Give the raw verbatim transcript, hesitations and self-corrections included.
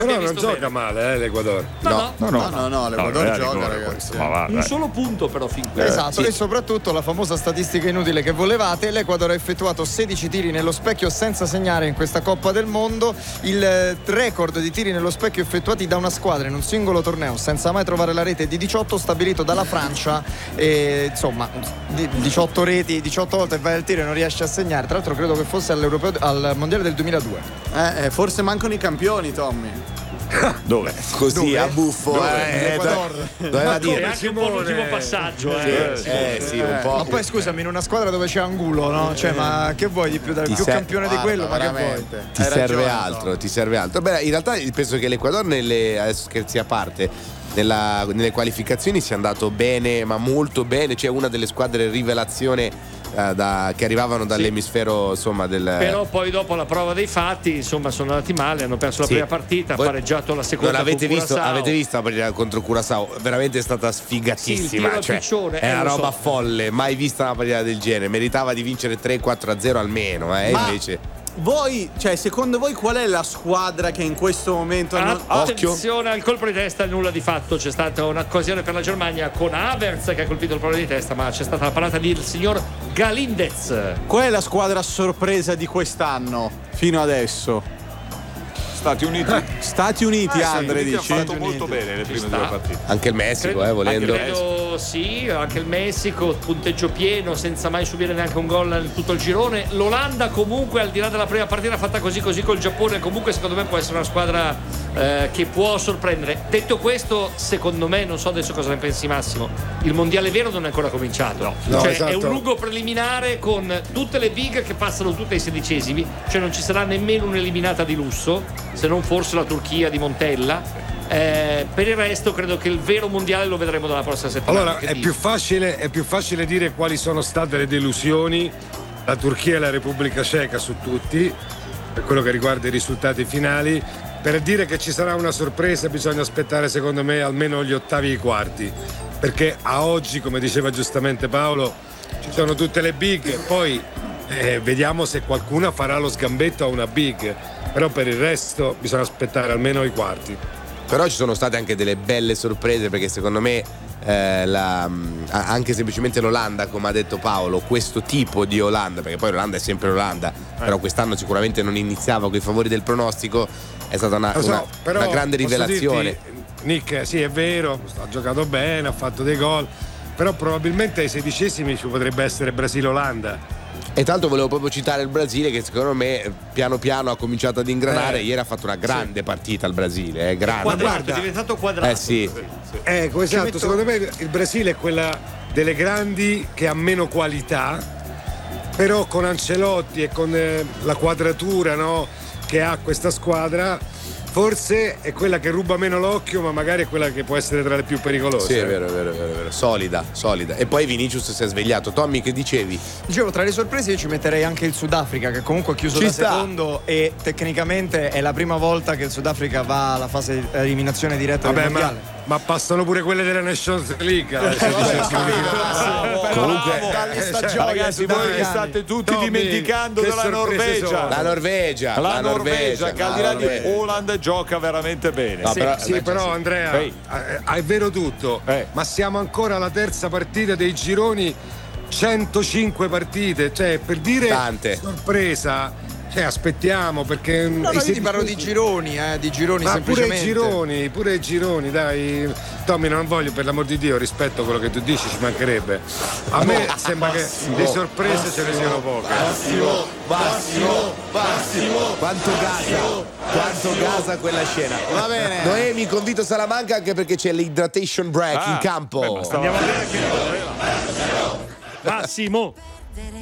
Però non gioca bene. male, eh, l'Ecuador. No, no, no, no, no, no l'Ecuador no, gioca, rigore, ragazzi. Ma va, un solo punto però fin qui. Esatto, sì. E soprattutto la famosa statistica inutile che volevate, l'Ecuador ha effettuato sedici tiri nello specchio senza segnare in questa Coppa del Mondo, il record di tiri nello specchio effettuati da una squadra in un singolo torneo senza mai trovare la rete di diciotto stabilito dalla Francia, e insomma diciotto reti, diciotto volte vai al tiro e non riesce a segnare. Tra l'altro credo che fosse all'Europeo, al Mondiale del duemiladue. Eh, forse mancano i campioni, Tommy. Dove? Così Dove? a buffo. Dove? Eh, Ecuador. doveva dire. È anche un po' l'ultimo passaggio, Eh, eh. eh, sì, un po'. Ma poi scusami, in una squadra dove c'è Angulo, no? Cioè, ma che vuoi di più? Dal Ti più ser- campione di quello, ma che vuoi? veramente. Ti Hai serve ragione, altro, no. ti serve altro. Beh, in realtà penso che l'Ecuador nelle, adesso scherzi a parte, nella, nelle qualificazioni sia andato bene, ma molto bene, cioè una delle squadre rivelazione eh, da, che arrivavano dall'emisfero, insomma, del. Però poi dopo la prova dei fatti, insomma, sono andati male, hanno perso la Sì. prima partita, Voi pareggiato la seconda. Non avete con visto, Curaçao. avete visto la partita contro Curaçao? Veramente è stata Sì, il sfigatissima. tiro al Cioè, piccione, è eh, una lo roba so. folle, mai vista una partita del genere. Meritava di vincere tre quattro a zero almeno, eh, Ma- invece. Voi, cioè, secondo voi qual è la squadra che in questo momento Ah, non... attenzione al colpo di testa, nulla di fatto. C'è stata un'occasione per la Germania con Havertz che ha colpito il pallone di testa, ma c'è stata la parata del signor Galindez. Qual è la squadra sorpresa di quest'anno fino adesso? Stati Uniti. Stati Uniti, Eh, Andre sì, dici? ha fatto molto bene le prime sta. due partite. Anche il Messico, eh, volendo. Anche, credo, sì, anche il Messico, punteggio pieno, senza mai subire neanche un gol in tutto il girone. L'Olanda comunque, al di là della prima partita fatta così così col Giappone, comunque secondo me può essere una squadra eh, che può sorprendere. Detto questo, secondo me, non so adesso cosa ne pensi Massimo, il mondiale vero non è ancora cominciato. No, cioè esatto. è un lungo preliminare con tutte le big che passano tutte ai sedicesimi, cioè non ci sarà nemmeno un'eliminata di lusso, se non forse la Turchia di Montella. Eh, per il resto credo che il vero mondiale lo vedremo dalla prossima settimana. Allora, Che è dici? più facile, è più facile dire quali sono state le delusioni, la Turchia e la Repubblica Ceca su tutti, per quello che riguarda i risultati finali. Per dire che ci sarà una sorpresa bisogna aspettare, secondo me, almeno gli ottavi e i quarti, perché a oggi, come diceva giustamente Paolo, ci sono tutte le big, poi eh, vediamo se qualcuna farà lo sgambetto a una big, però per il resto bisogna aspettare almeno i quarti. Però ci sono state anche delle belle sorprese, perché secondo me eh, la, anche semplicemente l'Olanda, come ha detto Paolo, questo tipo di Olanda, perché poi l'Olanda è sempre l'Olanda, eh. però quest'anno sicuramente non iniziava con i favori del pronostico, è stata una, Lo so, una, però una grande posso rivelazione. dirti, Nick, sì, è vero, ha giocato bene, ha fatto dei gol, però probabilmente ai sedicesimi ci potrebbe essere Brasile-Olanda. E tanto volevo proprio citare il Brasile, che secondo me piano piano ha cominciato ad ingranare. Eh. Ieri ha fatto una grande sì. partita il Brasile, eh, grande. Quadrato, guarda, è diventato quadrato. Eh sì. Ecco, esatto, metto- secondo me il Brasile è quella delle grandi che ha meno qualità, però con Ancelotti e con eh, la quadratura, no, che ha questa squadra, forse è quella che ruba meno l'occhio, ma magari è quella che può essere tra le più pericolose. Sì, è vero, è vero, è vero, è vero. Solida, solida. E poi Vinicius si è svegliato. Tommy, che dicevi? Dicevo, tra le sorprese io ci metterei anche il Sudafrica, che comunque ha chiuso Ci da sta. secondo, e tecnicamente è la prima volta che il Sudafrica va alla fase di eliminazione diretta Vabbè, del ma, mondiale. ma passano pure quelle della Nations League. eh, se dicessi- Comunque, Dall'ista eh, gioia, Ragazzi, voi vi sudafricani. state tutti Tommy, dimenticando che della sorprese Norvegia. sono? la Norvegia. La, la Norvegia, che al di là la di Norvegia. Holland gioca veramente bene. No, però- Sì, però Andrea, Ehi. eh, è vero tutto, Eh. ma siamo ancora alla terza partita dei gironi, centocinque partite, cioè per dire Tante. sorpresa, cioè aspettiamo perché No, no, io ti parlo di gironi, eh, di gironi ma pure i semplicemente. gironi, pure i gironi, dai. Tommy, non voglio, per l'amor di Dio, rispetto a quello che tu dici, ci mancherebbe. A me sembra che di sorprese ce ne siano poche. Massimo, Massimo, Massimo. Quanto gasa, quanto gasa quella scena. Va bene. Noemi, convito Salamanca anche perché c'è l'hydration break Ah, in campo. beh, ma stava- Andiamo a vedere che Massimo